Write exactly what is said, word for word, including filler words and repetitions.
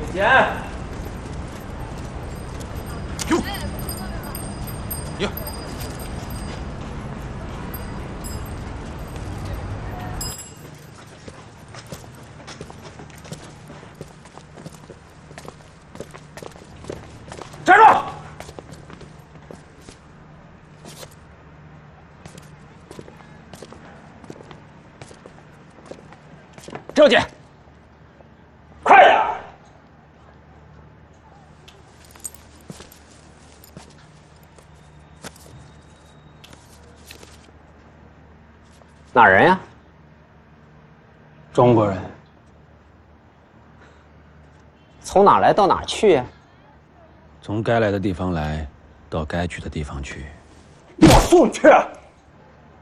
减。 哟，哟。 站住！ 赵姐， 快点！ 哪人呀？ 中国人。 从哪来到哪去呀？ 从该来的地方来，到该去的地方去。 给我送去！